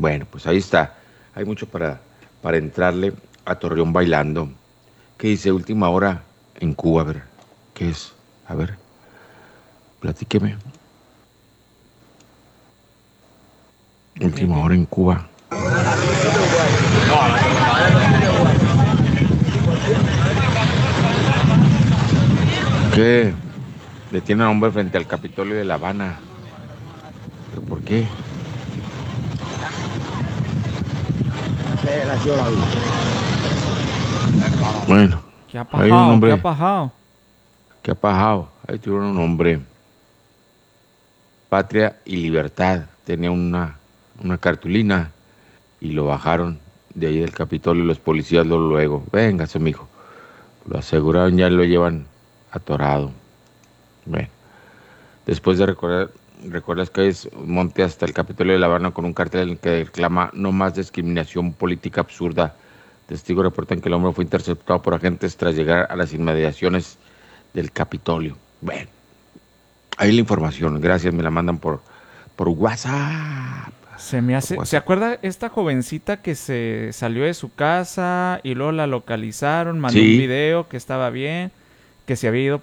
Bueno, pues ahí está. Hay mucho para entrarle a Torreón bailando. ¿Qué dice última hora en Cuba? A ver, ¿qué es? A ver, platíqueme. Última hora en Cuba. ¿Qué? Detienen a un hombre frente al Capitolio de La Habana. ¿Pero por qué? Bueno, ¿Qué ha hay un pasado? ¿Qué ha hombre pasado? que ha pajado. Ahí tiene un hombre. Patria y Libertad. Tenía una cartulina y lo bajaron de ahí del Capitolio. Los policías luego. Véngase, mijo. Lo aseguraron, ya lo llevan atorado. Bueno, después de recorrer las calles Monte hasta el Capitolio de La Habana con un cartel en el que reclama no más discriminación política absurda. Testigos reportan que el hombre fue interceptado por agentes tras llegar a las inmediaciones del Capitolio. Bueno, ahí la información. Gracias, me la mandan por WhatsApp. Se me Por hace. ¿Se WhatsApp. acuerda esta jovencita que se salió de su casa y luego la localizaron, mandó un Sí. video que estaba bien, que se había ido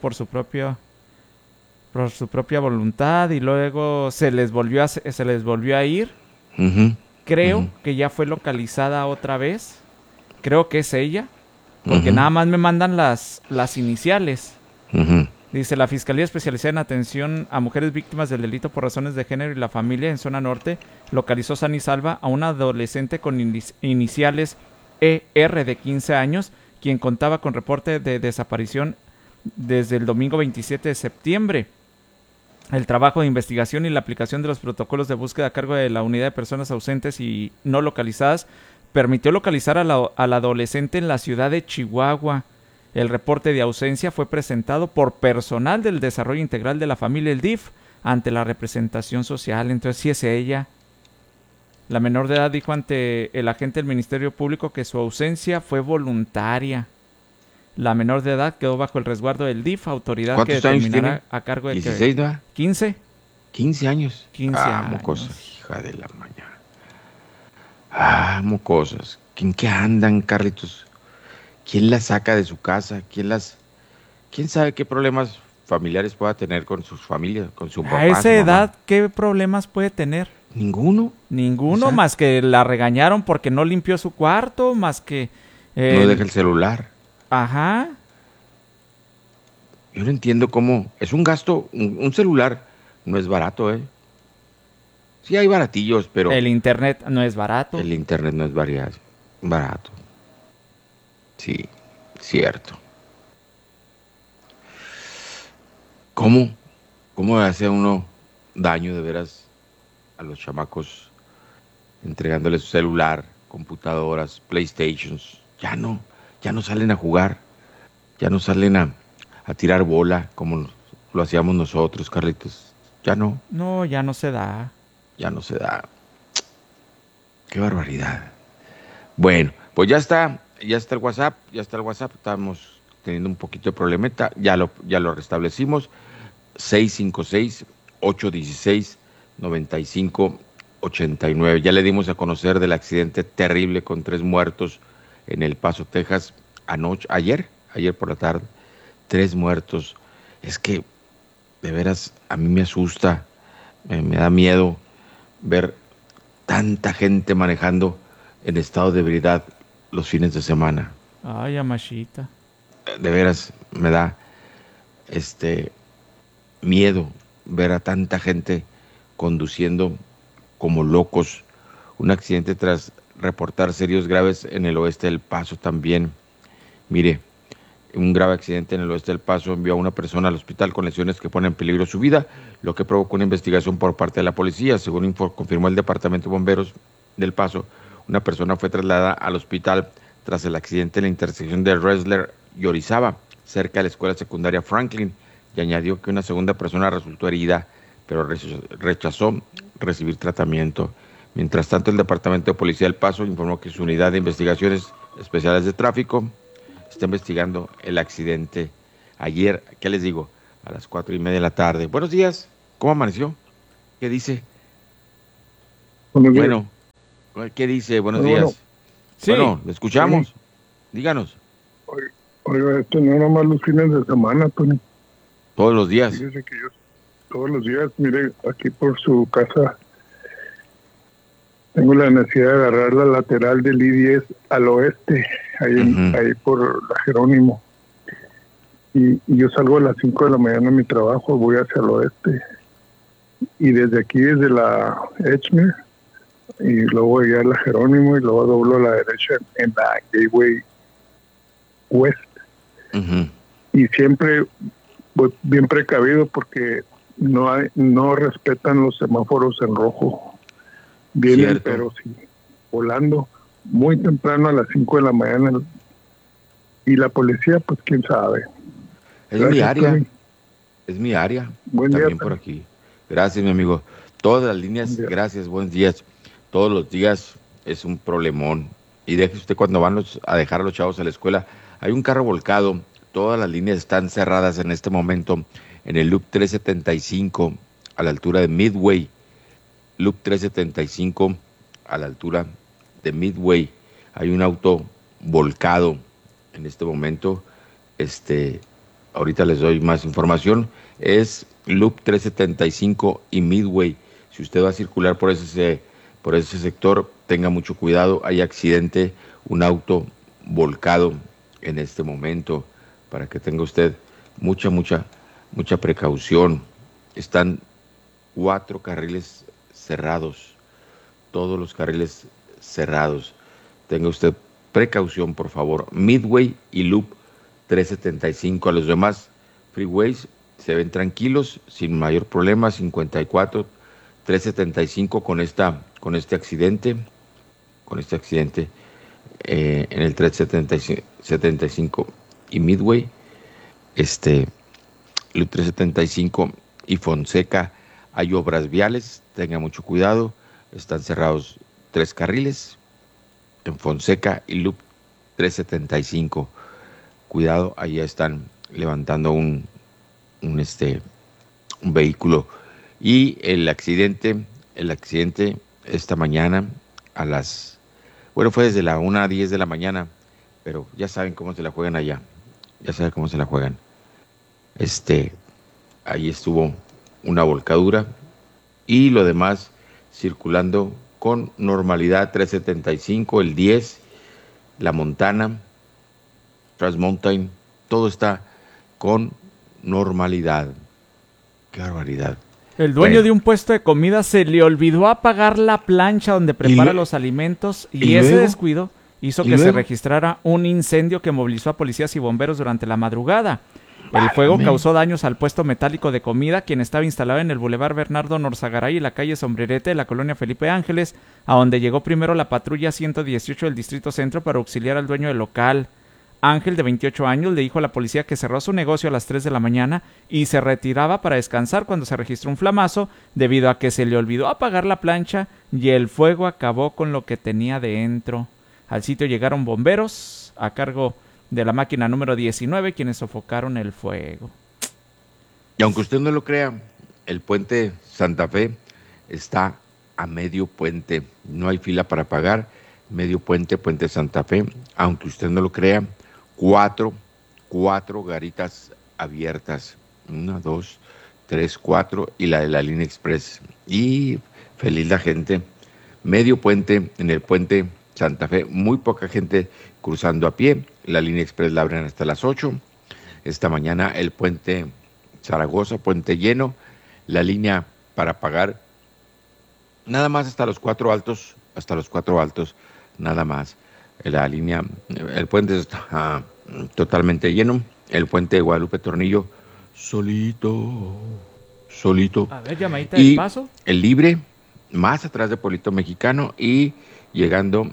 por su propia voluntad y luego se les volvió a ir? Uh-huh, Creo uh-huh, que ya fue localizada otra vez. Creo que es ella, porque uh-huh, nada más me mandan las iniciales. uh-huh. Dice, la Fiscalía Especializada en Atención a Mujeres Víctimas del Delito por Razones de Género y la Familia en Zona Norte localizó sana y salva a una adolescente con iniciales ER de 15 años, quien contaba con reporte de desaparición desde el domingo 27 de septiembre. El trabajo de investigación y la aplicación de los protocolos de búsqueda a cargo de la Unidad de Personas Ausentes y No Localizadas permitió localizar a la adolescente en la ciudad de Chihuahua. El reporte de ausencia fue presentado por personal del Desarrollo Integral de la Familia, el DIF, ante la representación social. Entonces, sí es ella. La menor de edad dijo ante el agente del Ministerio Público que su ausencia fue voluntaria. La menor de edad quedó bajo el resguardo del DIF, autoridad que ¿Cuántos años tiene? determinará a cargo de que 16, ¿no? 15. 15 años. 15 Ah, mocosa, años. hija de la mañana. Ah, mocosas. ¿En qué andan, Carlitos? ¿Quién las saca de su casa? ¿Quién sabe qué problemas familiares pueda tener con sus familias, con su A papá, esa su mamá? edad, ¿qué problemas puede tener? Ninguno. Ninguno, Exacto. más que la regañaron porque no limpió su cuarto, más que No deja el... el celular. Ajá. Yo no entiendo cómo. Es un gasto, un celular no es barato, ¿eh? Sí hay baratillos, pero El internet no es barato. el internet no es barato. Sí, cierto. ¿Cómo? ¿Cómo hace uno daño de veras a los chamacos entregándoles su celular, computadoras, PlayStations? Ya no salen a jugar, ya no salen a tirar bola como lo hacíamos nosotros, Carlitos. Ya no, No, ya no se da. ya no se da. Qué barbaridad. Bueno, pues ya está el WhatsApp, estamos teniendo un poquito de problemeta, ya lo restablecimos. 656-816-9589. Ya le dimos a conocer del accidente terrible con 3 muertos en El Paso, Texas, ayer por la tarde, 3 muertos. Es que, de veras, a mí me asusta, me da miedo ver tanta gente manejando en estado de ebriedad los fines de semana. Ay, amachita. De veras, me da este miedo ver a tanta gente conduciendo como locos. Un accidente tras reportar serios graves en el oeste del Paso también. Mire, un grave accidente en el oeste del Paso envió a una persona al hospital con lesiones que ponen en peligro su vida, lo que provocó una investigación por parte de la policía. Según confirmó el Departamento de Bomberos del Paso, una persona fue trasladada al hospital tras el accidente en la intersección de Resler y Orizaba, cerca de la escuela secundaria Franklin, y añadió que una segunda persona resultó herida, pero rechazó recibir tratamiento. Mientras tanto, el Departamento de Policía del Paso informó que su unidad de investigaciones especiales de tráfico está investigando el accidente ayer, ¿qué les digo? A las 4:30 de la tarde. Buenos días, ¿cómo amaneció? ¿Qué dice? Buenos días. Bueno, ¿Qué dice? Buenos Bueno, días. Sí, Bueno, le sí, escuchamos. Díganos. oiga, esto no nomás los fines de semana, Tony. Todos los días. Fíjese que yo todos los días, mire, aquí por su casa, tengo la necesidad de agarrar la lateral del I-10 al oeste, Ujú. ahí por la Jerónimo. Y yo salgo a las 5 de la mañana de mi trabajo, voy hacia el oeste. Y desde aquí, desde la Edgemere, y luego llegué a la Jerónimo y luego doblo a la derecha en la Gateway West. Ujú. Y siempre voy bien precavido porque no respetan los semáforos en rojo. Vienen, Cierto. pero sí, volando muy temprano a las 5 de la mañana. Y la policía, pues quién sabe. Es mi Gracias, área. Tony. Es mi área. Buen día, También por Tony. aquí. Gracias, mi amigo. Todas las Buen líneas, día. gracias, buenos días. Todos los días es un problemón. Y deje usted cuando van a dejar a los chavos a la escuela, hay un carro volcado. Todas las líneas están cerradas en este momento en el Loop 375 a la altura de Midway. Loop 375 a la altura de Midway. Hay un auto volcado en este momento. Este, ahorita les doy más información. Es Loop 375 y Midway. Si usted va a circular por ese sector, tenga mucho cuidado. Hay accidente, un auto volcado en este momento, para que tenga usted mucha precaución. Están 4 carriles cerrados, todos los carriles cerrados. Tenga usted precaución, por favor. Midway y Loop 375. A los demás freeways se ven tranquilos, sin mayor problema. 54, 375 con este accidente en el 375 y Midway, este, Loop 375 y Fonseca. Hay obras viales, tenga mucho cuidado. Están cerrados 3 carriles en Fonseca y Loop 375. Cuidado, ahí están levantando un un vehículo. Y el accidente esta mañana a fue desde la 1:10 de la mañana, pero ya saben cómo se la juegan allá. Ya saben cómo se la juegan. Este, Ahí estuvo una volcadura y lo demás circulando con normalidad. 375, el 10, la Montana, Trans Mountain, todo está con normalidad. Qué barbaridad. el dueño Bueno, de un puesto de comida se le olvidó apagar la plancha donde y, prepara los alimentos y y ese luego, descuido hizo y que se luego, registrara un incendio que movilizó a policías y bomberos durante la madrugada. El fuego válgame. causó daños al puesto metálico de comida, quien estaba instalado en el Boulevard Bernardo Norzagaray y la calle Sombrerete de la colonia Felipe Ángeles, a donde llegó primero la patrulla 118 del Distrito Centro para auxiliar al dueño del local. Ángel, de 28 años, le dijo a la policía que cerró su negocio a las 3 de la mañana y se retiraba para descansar cuando se registró un flamazo debido a que se le olvidó apagar la plancha y el fuego acabó con lo que tenía dentro. Al sitio llegaron bomberos a cargo de la máquina número 19, quienes sofocaron el fuego. Y aunque usted no lo crea, el puente Santa Fe está a medio puente. No hay fila para pagar. Medio puente, puente Santa Fe. Aunque usted no lo crea, cuatro, cuatro garitas abiertas. 1, 2, 3, 4 y la de la línea express. Y feliz la gente. Medio puente, en el puente Santa Fe, muy poca gente cruzando a pie. La línea express la abren hasta las 8. Esta mañana el puente Zaragoza, puente lleno. La línea para pagar nada más hasta los 4 altos, nada más. La línea, el puente está totalmente lleno. El puente de Guadalupe Tornillo, solito, solito. A ver, llamadita del Y paso. el libre, más atrás de Polito Mexicano y llegando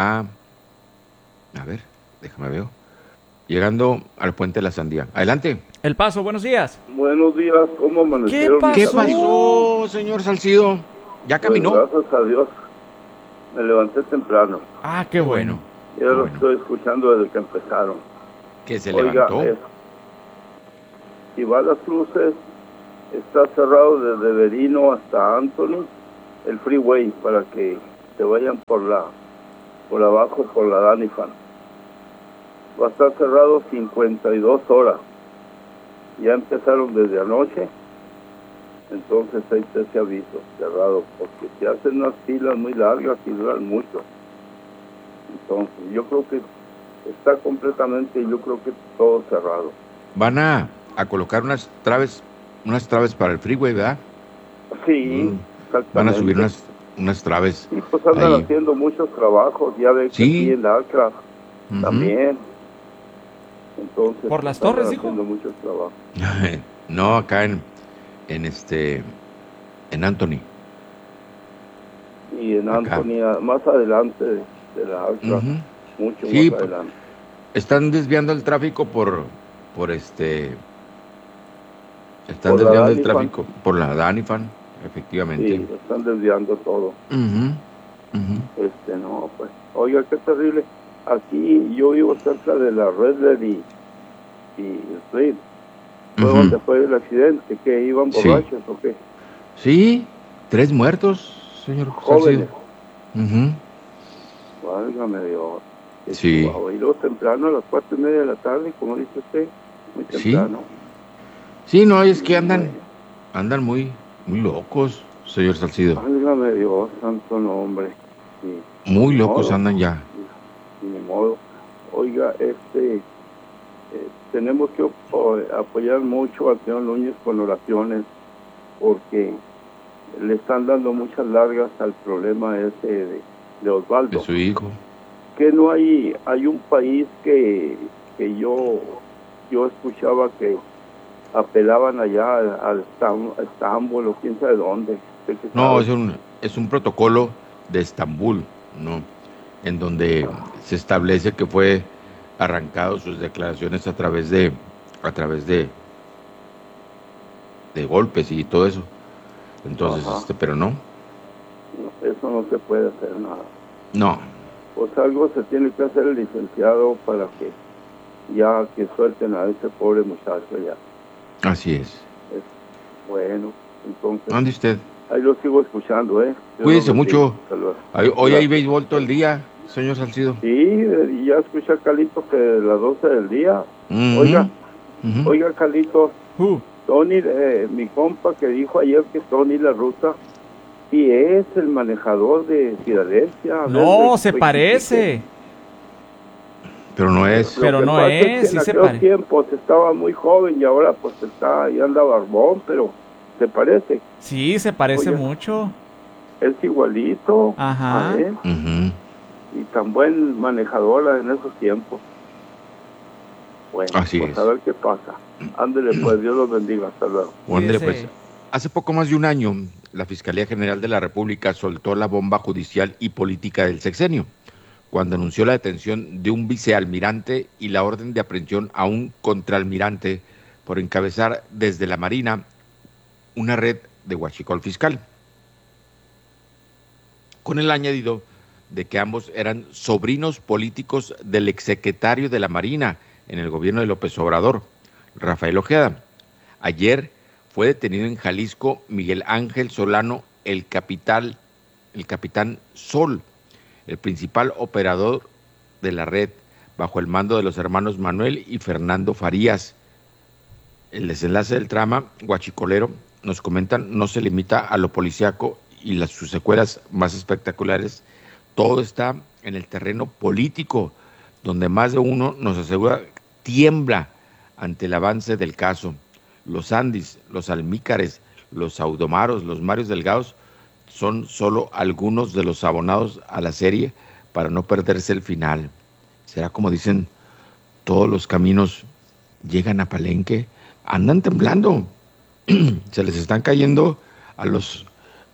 a ver, déjame ver, llegando al puente de la Sandía. Adelante. El paso, buenos días. Buenos días, ¿cómo ¿Qué amanecieron mis ¿Qué pasó? amigos? pasó, señor Salcido? ¿Ya Pues caminó? gracias a Dios, me levanté temprano. Ah, qué bueno. Ya Qué lo bueno. estoy escuchando desde que empezaron. Que se Oiga, levantó. si va a Las Cruces, está cerrado desde Verino hasta Anthony, el freeway, para que se vayan por abajo, por la Danifan. Va a estar cerrado 52 horas. Ya empezaron desde anoche, entonces ahí está ese aviso, cerrado, porque se hacen unas filas muy largas y duran mucho. Entonces, yo creo que está completamente, yo creo que todo cerrado. Van a colocar unas traves para el freeway, ¿verdad? Sí, exactamente. Van a subir unas traves. Y pues andan ahí. haciendo muchos trabajos, ya ves que Sí. aquí en la Acra también. Entonces, ¿Por las pues, torres, andan dijo? haciendo muchos trabajos. No, acá en Anthony. Y en Acá. Antonia, más adelante de la Acra, mucho Sí, más adelante. Están desviando el tráfico están Por la desviando el Danifan. tráfico por la Danifan, efectivamente. Sí, están desviando todo. No, pues, oiga, qué terrible. Aquí yo vivo cerca de la Red Dead y Street. Fue donde fue el accidente, que iban Sí. borrachos o qué. Sí, 3 muertos, señor Jóvenes. Salcido. Válgame Dios. Qué Sí. chihuahua. Y luego temprano, a las 4:30 de la tarde, como dice usted, muy temprano. Sí, no, es que andan muy locos, señor Salcido. Válgame Dios, santo nombre. Sí. Muy Ni locos modo. andan ya. Ni modo. Oiga, tenemos que apoyar mucho al señor Núñez con oraciones, porque le están dando muchas largas al problema ese de Osvaldo. De su hijo. Que no hay un país que yo escuchaba que apelaban allá al Estambul o quién sabe dónde. No, es un protocolo de Estambul, ¿no? En donde se establece que fue arrancado sus declaraciones a través de golpes y todo eso. Entonces, pero no. Eso no se puede hacer nada. No. Pues algo se tiene que hacer el licenciado para que ya que suelten a ese pobre muchacho ya. Así es. Bueno, entonces. ¿Dónde usted? Ahí lo sigo escuchando, Cuídese mucho. Hoy hay Gracias. béisbol todo el día, señor Salcido. Sí, y ya escuché a Carlitos que de las 12 del día. Oiga, Carlitos, Tony, mi compa que dijo ayer que Tony La Ruta, sí es el manejador de Filadelfia. No, se parece. Pero no es. Pero no es, sí en se aquellos parece. tiempos estaba muy joven y ahora pues ya anda barbón, pero se parece. Sí, se parece Oye, mucho. Es igualito. Ajá. A él. Y tan buen manejador en esos tiempos. Bueno, así pues es. a ver qué pasa. Ándele pues, Dios los bendiga. Hasta luego. Ándele pues. Hace poco más de un año, la Fiscalía General de la República soltó la bomba judicial y política del sexenio, cuando anunció la detención de un vicealmirante y la orden de aprehensión a un contraalmirante por encabezar desde la Marina una red de huachicol fiscal, con el añadido de que ambos eran sobrinos políticos del exsecretario de la Marina en el gobierno de López Obrador, Rafael Ojeda. Ayer fue detenido en Jalisco Miguel Ángel Solano, el capitán Sol, el principal operador de la red, bajo el mando de los hermanos Manuel y Fernando Farías. El desenlace del trama huachicolero, nos comentan, no se limita a lo policíaco y sus secuelas más espectaculares. Todo está en el terreno político, donde más de uno nos asegura tiembla ante el avance del caso. Los Andis, los Almícares, los Audomaros, los Marios Delgados son solo algunos de los abonados a la serie para no perderse el final. ¿Será como dicen, todos los caminos llegan a Palenque? Andan temblando. Se les están cayendo a los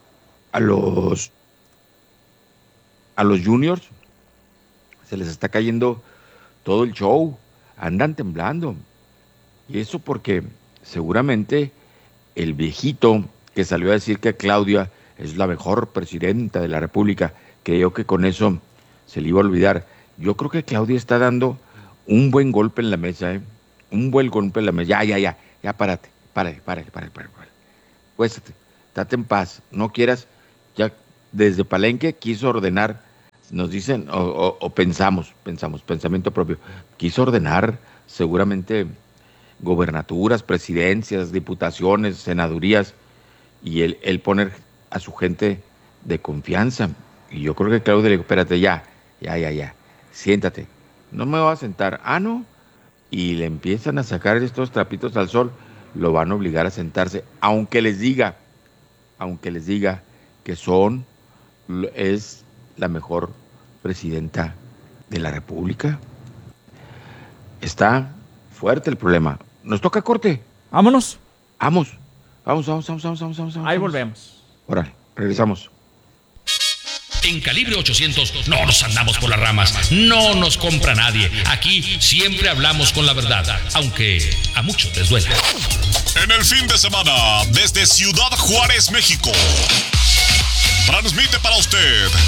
juniors, se les está cayendo todo el show, andan temblando. Y eso porque seguramente el viejito que salió a decir que Claudia es la mejor presidenta de la República, creyó que con eso se le iba a olvidar. Yo creo que Claudia está dando un buen golpe en la mesa, un buen golpe en la mesa. Ya, párate. Pues, estate en paz, no quieras, ya desde Palenque quiso ordenar, nos dicen, o pensamos, pensamiento propio, quiso ordenar seguramente gobernaturas, presidencias, diputaciones, senadurías, y él poner a su gente de confianza. Y yo creo que Claudia le dijo, espérate, ya, siéntate. No me voy a sentar. Ah, no. Y le empiezan a sacar estos trapitos al sol, lo van a obligar a sentarse, aunque les diga que es la mejor presidenta de la República. Está fuerte el problema. Nos toca corte. Vámonos. Vamos. Ahí volvemos. Órale, regresamos. En Calibre 800 no nos andamos por las ramas, no nos compra nadie. Aquí siempre hablamos con la verdad, aunque a muchos les duele. En el fin de semana, desde Ciudad Juárez, México, transmite para usted